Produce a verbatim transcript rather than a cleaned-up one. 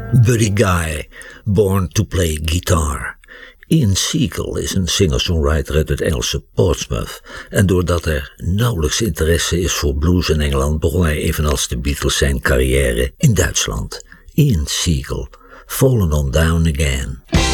Buddy Guy, born to play guitar. Ian Siegel is een singer-songwriter uit het Engelse Portsmouth en doordat er nauwelijks interesse is voor blues in Engeland begon hij evenals de Beatles zijn carrière in Duitsland. Ian Siegel, Fallen on Down Again.